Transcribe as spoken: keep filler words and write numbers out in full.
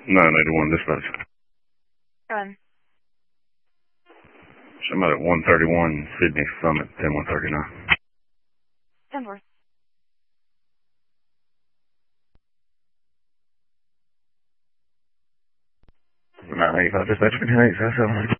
nine eighty-one dispatch. Go ahead. Somebody at one thirty-one Sydney Summit, ten one thirty-nine. ten four. nine eighty-five dispatch, ten eight seven.